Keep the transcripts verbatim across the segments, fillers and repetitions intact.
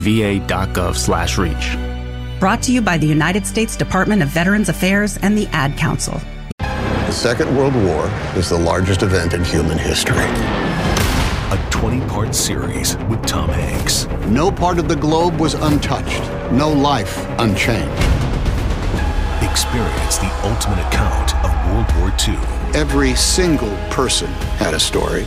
va.gov slash reach. Brought to you by the United States Department of Veterans Affairs and the Ad Council. The Second World War is the largest event in human history. A twenty-part series with Tom Hanks. No part of the globe was untouched. No life unchanged. Experience the ultimate account of World War Two. Every single person had a story.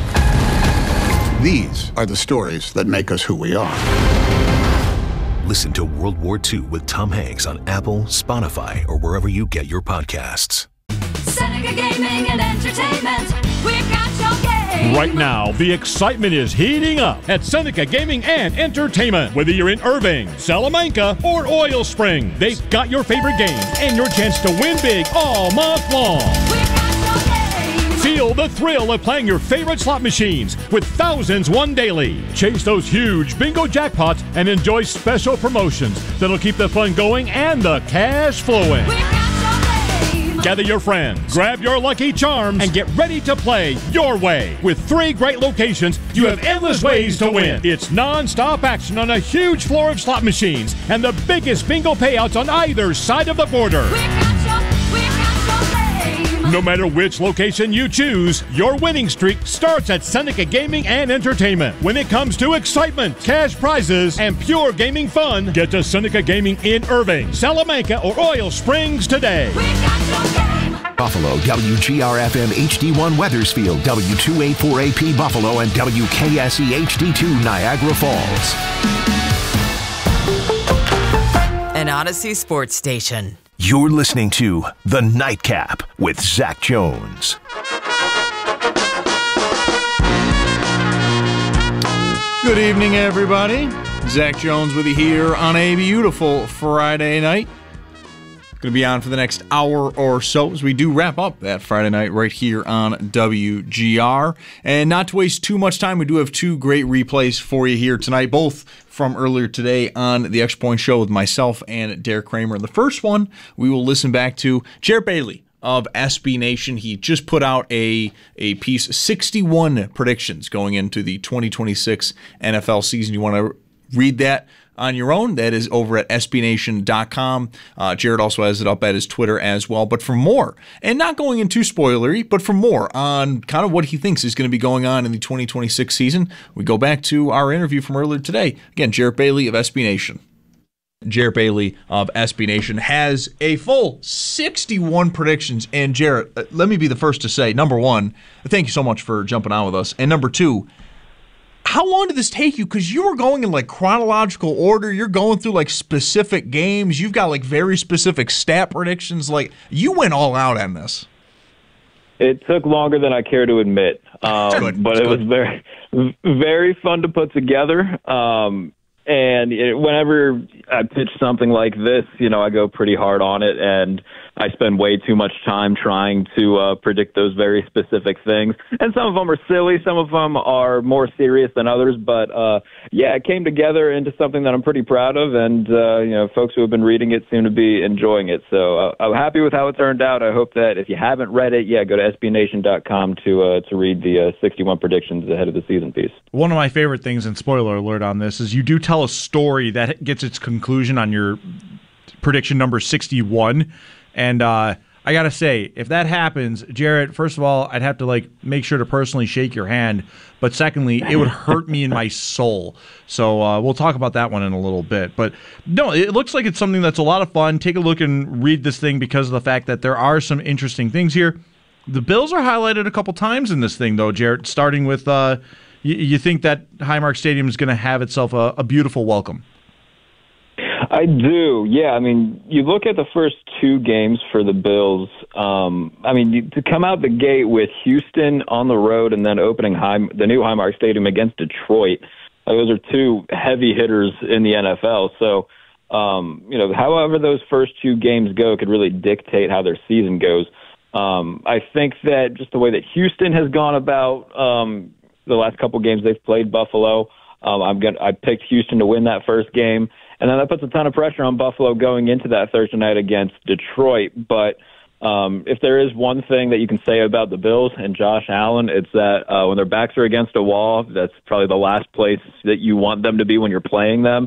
These are the stories that make us who we are. Listen to World War Two with Tom Hanks on Apple, Spotify, or wherever you get your podcasts. Seneca Gaming and Entertainment, we've got your game. Right now, the excitement is heating up at Seneca Gaming and Entertainment. Whether you're in Irving, Salamanca, or Oil Spring, they've got your favorite game and your chance to win big all month long. We've got your game. Feel the thrill of playing your favorite slot machines with thousands won daily. Chase those huge bingo jackpots and enjoy special promotions that'll keep the fun going and the cash flowing. We've got your game. Gather your friends, grab your lucky charms, and get ready to play your way. With three great locations, you have endless ways to win. It's non-stop action on a huge floor of slot machines and the biggest bingo payouts on either side of the border. We've got your, we've got your game. No matter which location you choose, your winning streak starts at Seneca Gaming and Entertainment. When it comes to excitement, cash prizes, and pure gaming fun, get to Seneca Gaming in Irving, Salamanca, or Oil Springs today. We've got your game. Buffalo, W G R F M H D one Weathersfield, W two eighty-four A P Buffalo, and W K S E H D two Niagara Falls. An Odyssey Sports Station. You're listening to The Nightcap with Zach Jones. Good evening, everybody. Zach Jones with you here on a beautiful Friday night. Going to be on for the next hour or so as we do wrap up that Friday night right here on W G R. And not to waste too much time, we do have two great replays for you here tonight, both from earlier today on the Extra Point Show with myself and Derek Kramer. The first one we will listen back to Jarrett Bailey of S B Nation. He just put out a, a piece, sixty-one predictions going into the twenty twenty-six N F L season. You want to read that on your own? That is over at S B nation dot com. Uh, Jared also has it up at his Twitter as well. But for more, and not going in too spoilery, but for more on kind of what he thinks is going to be going on in the twenty twenty-six season, we go back to our interview from earlier today. Again, Jarrett Bailey of S B Nation. Jarrett Bailey of S B Nation has a full sixty-one predictions. And Jarrett, let me be the first to say, number one, thank you so much for jumping on with us. And number two, how long did this take you? Because you were going in like chronological order. You're going through like specific games. You've got like very specific stat predictions. Like you went all out on this. It took longer than I care to admit, um, good. but That's it good. was very, very fun to put together. Um, and it, whenever I pitch something like this, you know, I go pretty hard on it, and I spend way too much time trying to uh, predict those very specific things. And some of them are silly. Some of them are more serious than others. But, uh, yeah, it came together into something that I'm pretty proud of. And, uh, you know, folks who have been reading it seem to be enjoying it. So uh, I'm happy with how it turned out. I hope that if you haven't read it, yeah, go to S B nation dot com to, uh, to read the uh, sixty-one predictions ahead of the season piece. One of my favorite things, and spoiler alert on this, is you do tell a story that gets its conclusion on your prediction number sixty-one. And uh, I got to say, if that happens, Jarrett, first of all, I'd have to like make sure to personally shake your hand. But secondly, it would hurt me in my soul. So uh, we'll talk about that one in a little bit. But no, it looks like it's something that's a lot of fun. Take a look and read this thing because of the fact that there are some interesting things here. The Bills are highlighted a couple times in this thing, though, Jarrett, starting with uh, you, you think that Highmark Stadium is going to have itself a, a beautiful welcome. I do, yeah. I mean, you look at the first two games for the Bills. Um, I mean, you, to come out the gate with Houston on the road and then opening High, the new Highmark Stadium against Detroit, uh, those are two heavy hitters in the N F L. So, um, you know, however those first two games go could really dictate how their season goes. Um, I think that just the way that Houston has gone about um, the last couple games they've played Buffalo, um, I'm gonna, I picked Houston to win that first game. And then that puts a ton of pressure on Buffalo going into that Thursday night against Detroit. But Um, if there is one thing that you can say about the Bills and Josh Allen, it's that uh, when their backs are against a wall, that's probably the last place that you want them to be when you're playing them.